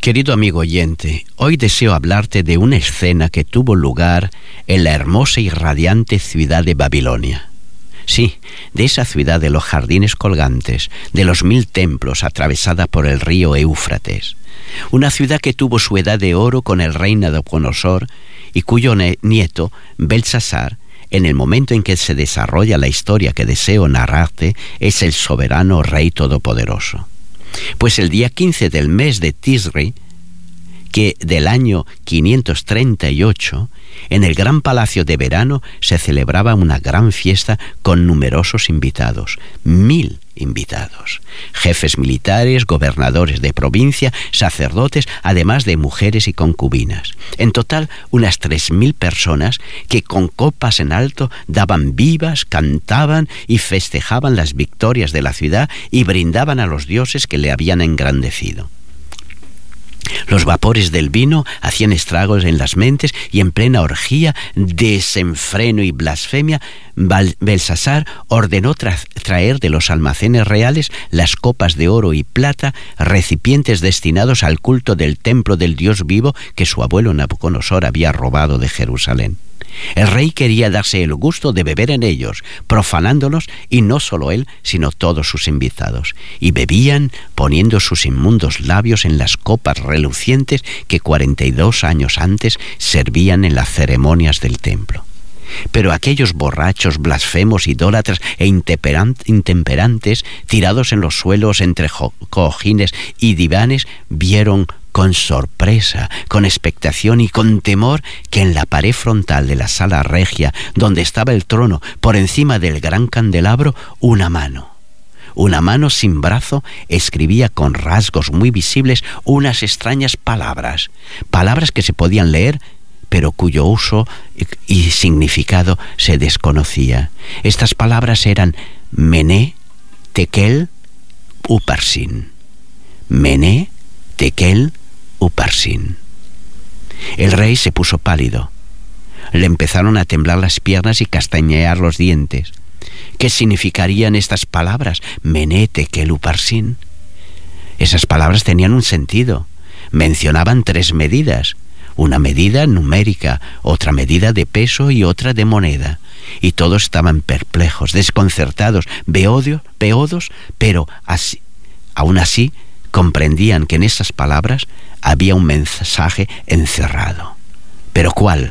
Querido amigo oyente, hoy deseo hablarte de una escena que tuvo lugar en la hermosa y radiante ciudad de Babilonia. Sí, de esa ciudad de los jardines colgantes, de los 1000 templos atravesada por el río Éufrates. Una ciudad que tuvo su edad de oro con el rey Nabucodonosor y cuyo nieto, Belsasar, en el momento en que se desarrolla la historia que deseo narrarte, es el soberano rey todopoderoso. Pues el día 15 del mes de Tisri, que del año 538, en el gran palacio de verano se celebraba una gran fiesta con numerosos invitados, 1000 invitados, jefes militares, gobernadores de provincia, sacerdotes, además de mujeres y concubinas. En total, unas 3000 personas que con copas en alto daban vivas, cantaban y festejaban las victorias de la ciudad y brindaban a los dioses que le habían engrandecido. Los vapores del vino hacían estragos en las mentes y en plena orgía, desenfreno y blasfemia, Belsasar ordenó traer de los almacenes reales las copas de oro y plata, recipientes destinados al culto del templo del Dios vivo que su abuelo Nabucodonosor había robado de Jerusalén. El rey quería darse el gusto de beber en ellos, profanándolos, y no solo él, sino todos sus invitados. Y bebían poniendo sus inmundos labios en las copas relucientes que 42 años antes servían en las ceremonias del templo. Pero aquellos borrachos, blasfemos, idólatras e intemperantes, tirados en los suelos entre cojines y divanes, vieron con sorpresa, con expectación y con temor que en la pared frontal de la sala regia, donde estaba el trono, por encima del gran candelabro, una mano sin brazo escribía con rasgos muy visibles unas extrañas palabras que se podían leer, pero cuyo uso y significado se desconocía. Estas palabras eran Mené, Tekel, Uparsin. Mené, Tekel, Uparsin. El rey se puso pálido. Le empezaron a temblar las piernas y castañear los dientes. ¿Qué significarían estas palabras? Mené, Tekel, Uparsin. Esas palabras tenían un sentido. Mencionaban 3 medidas. Una medida numérica, otra medida de peso y otra de moneda. Y todos estaban perplejos, desconcertados, beodos, pero aún así comprendían que en esas palabras había un mensaje encerrado. ¿Pero cuál?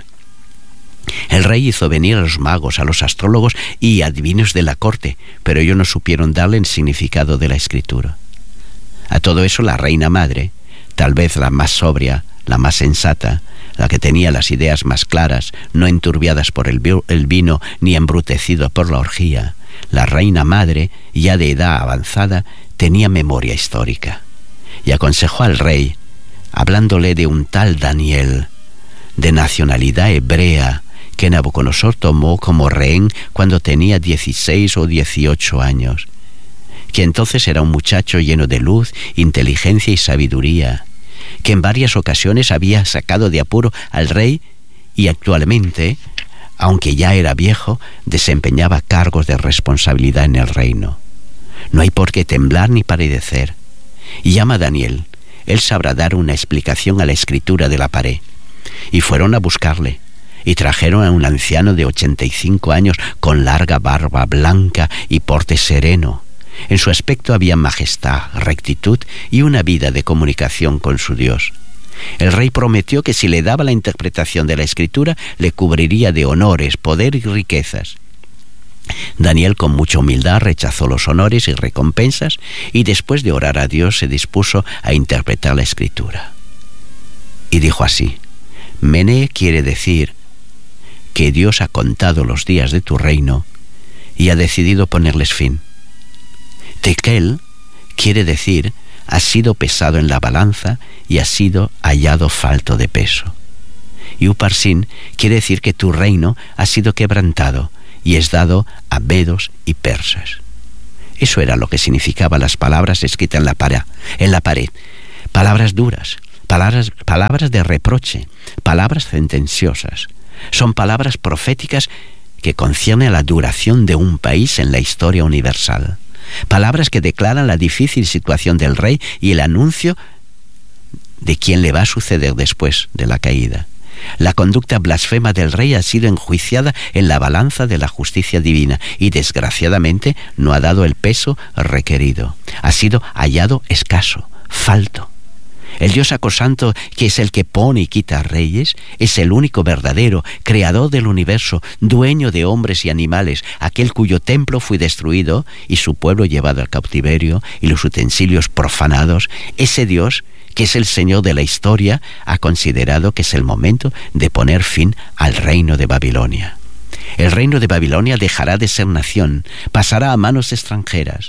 El rey hizo venir a los magos, a los astrólogos y adivinos de la corte, pero ellos no supieron darle el significado de la escritura. A todo eso la reina madre, tal vez la más sobria, la más sensata, la que tenía las ideas más claras, no enturbiadas por el vino ni embrutecido por la orgía, la reina madre, ya de edad avanzada, tenía memoria histórica y aconsejó al rey, hablándole de un tal Daniel, de nacionalidad hebrea, que Nabucodonosor tomó como rehén cuando tenía 16 o 18 años, que entonces era un muchacho lleno de luz, inteligencia y sabiduría, que en varias ocasiones había sacado de apuro al rey y actualmente, aunque ya era viejo, desempeñaba cargos de responsabilidad en el reino. No hay por qué temblar ni palidecer. Llama a Daniel, él sabrá dar una explicación a la escritura de la pared. Y fueron a buscarle, y trajeron a un anciano de 85 años con larga barba blanca y porte sereno. En su aspecto había majestad, rectitud y una vida de comunicación con su Dios. El rey prometió que si le daba la interpretación de la escritura, le cubriría de honores, poder y riquezas. Daniel con mucha humildad rechazó los honores y recompensas y después de orar a Dios se dispuso a interpretar la escritura. Y dijo así: Mené quiere decir que Dios ha contado los días de tu reino y ha decidido ponerles fin. Tekel quiere decir has sido pesado en la balanza y has sido hallado falto de peso. Y Uparsin quiere decir que tu reino ha sido quebrantado y es dado a medos y persas. Eso era lo que significaban las palabras escritas en la pared. Palabras duras, palabras de reproche, palabras sentenciosas. Son palabras proféticas que conciernen a la duración de un país en la historia universal. Palabras que declaran la difícil situación del rey y el anuncio de quién le va a suceder después de la caída. La conducta blasfema del rey ha sido enjuiciada en la balanza de la justicia divina y desgraciadamente no ha dado el peso requerido. Ha sido hallado escaso, falto. El Dios sacrosanto, que es el que pone y quita reyes, es el único verdadero, creador del universo, dueño de hombres y animales, aquel cuyo templo fue destruido y su pueblo llevado al cautiverio y los utensilios profanados. Ese Dios, que es el Señor de la historia, ha considerado que es el momento de poner fin al reino de Babilonia. El reino de Babilonia dejará de ser nación, pasará a manos extranjeras.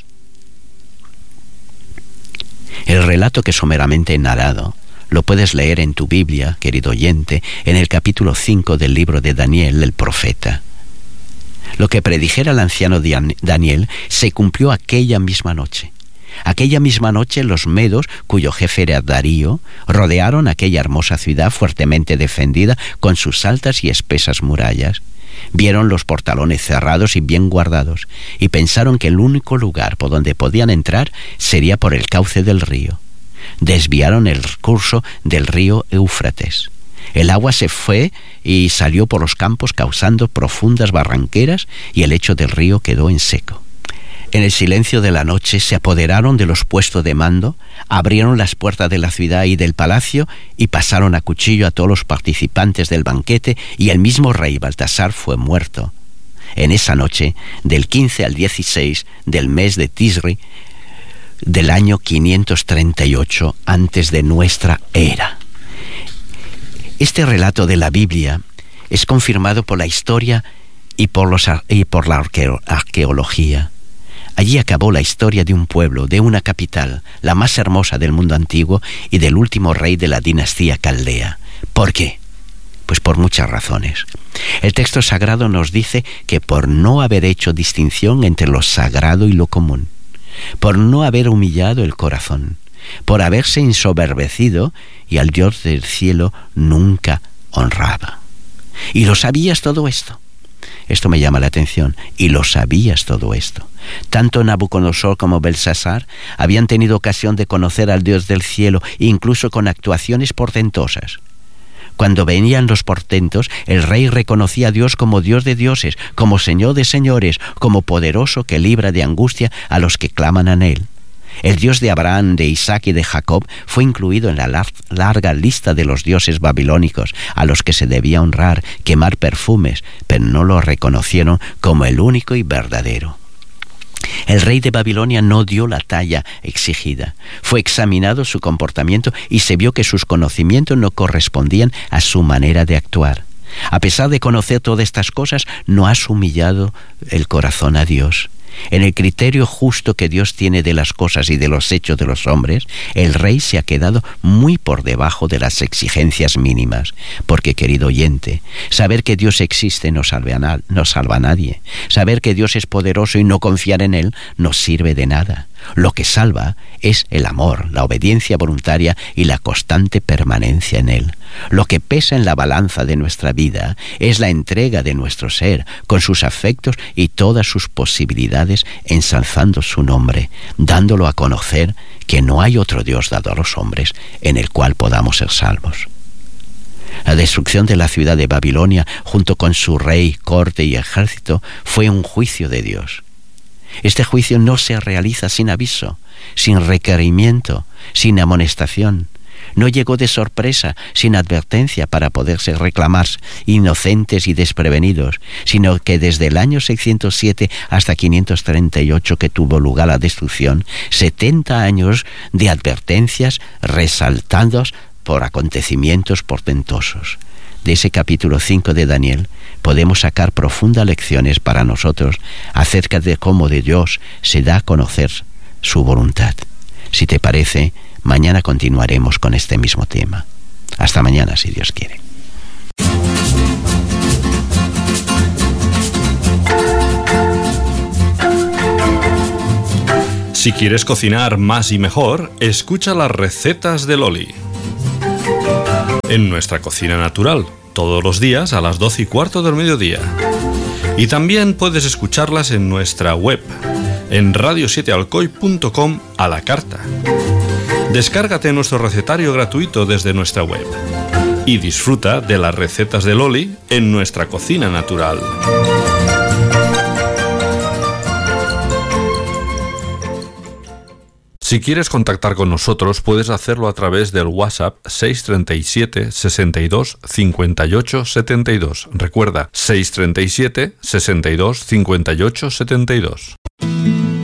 El relato que someramente he narrado lo puedes leer en tu Biblia, querido oyente, en el capítulo 5 del libro de Daniel, el profeta. Lo que predijera el anciano Daniel se cumplió aquella misma noche. Aquella misma noche los medos, cuyo jefe era Darío, rodearon aquella hermosa ciudad fuertemente defendida con sus altas y espesas murallas. Vieron los portalones cerrados y bien guardados, y pensaron que el único lugar por donde podían entrar sería por el cauce del río. Desviaron el curso del río Éufrates. El agua se fue y salió por los campos causando profundas barranqueras, y el lecho del río quedó en seco. En el silencio de la noche se apoderaron de los puestos de mando, abrieron las puertas de la ciudad y del palacio y pasaron a cuchillo a todos los participantes del banquete, y el mismo rey Baltasar fue muerto. En esa noche, del 15 al 16 del mes de Tisri, del año 538 antes de nuestra era. Este relato de la Biblia es confirmado por la historia y por la arqueología. Allí acabó la historia de un pueblo, de una capital, la más hermosa del mundo antiguo y del último rey de la dinastía caldea. ¿Por qué? Pues por muchas razones. El texto sagrado nos dice que por no haber hecho distinción entre lo sagrado y lo común, por no haber humillado el corazón, por haberse ensoberbecido y al Dios del cielo nunca honraba. ¿Y lo sabías todo esto? Esto me llama la atención. ¿Y lo sabías todo esto? Tanto Nabucodonosor como Belsasar habían tenido ocasión de conocer al Dios del cielo, incluso con actuaciones portentosas. Cuando venían los portentos, el rey reconocía a Dios como Dios de dioses, como Señor de señores, como poderoso que libra de angustia a los que claman a Él. El Dios de Abraham, de Isaac y de Jacob fue incluido en la larga lista de los dioses babilónicos a los que se debía honrar, quemar perfumes, pero no lo reconocieron como el único y verdadero. El rey de Babilonia no dio la talla exigida. Fue examinado su comportamiento y se vio que sus conocimientos no correspondían a su manera de actuar. A pesar de conocer todas estas cosas, no has humillado el corazón a Dios. En el criterio justo que Dios tiene de las cosas y de los hechos de los hombres, el rey se ha quedado muy por debajo de las exigencias mínimas. Porque, querido oyente, saber que Dios existe no salva a nadie. Saber que Dios es poderoso y no confiar en Él no sirve de nada. Lo que salva es el amor, la obediencia voluntaria y la constante permanencia en Él. Lo que pesa en la balanza de nuestra vida es la entrega de nuestro ser, con sus afectos y todas sus posibilidades, ensalzando su nombre, dándolo a conocer que no hay otro Dios dado a los hombres en el cual podamos ser salvos. La destrucción de la ciudad de Babilonia, junto con su rey, corte y ejército, fue un juicio de Dios. Este juicio no se realiza sin aviso, sin requerimiento, sin amonestación. No llegó de sorpresa, sin advertencia para poderse reclamar inocentes y desprevenidos, sino que desde el año 607 hasta 538 que tuvo lugar la destrucción, 70 años de advertencias resaltados por acontecimientos portentosos. De ese capítulo 5 de Daniel podemos sacar profundas lecciones para nosotros acerca de cómo de Dios se da a conocer su voluntad. Si te parece, mañana continuaremos con este mismo tema. Hasta mañana, si Dios quiere. Si quieres cocinar más y mejor, escucha las recetas de Loli. En nuestra cocina natural, todos los días a las 12:15 del mediodía. Y también puedes escucharlas en nuestra web, en radio7alcoy.com a la carta. Descárgate nuestro recetario gratuito desde nuestra web y disfruta de las recetas de Loli en nuestra cocina natural. Si quieres contactar con nosotros, puedes hacerlo a través del WhatsApp 637 62 58 72. Recuerda, 637 62 58 72.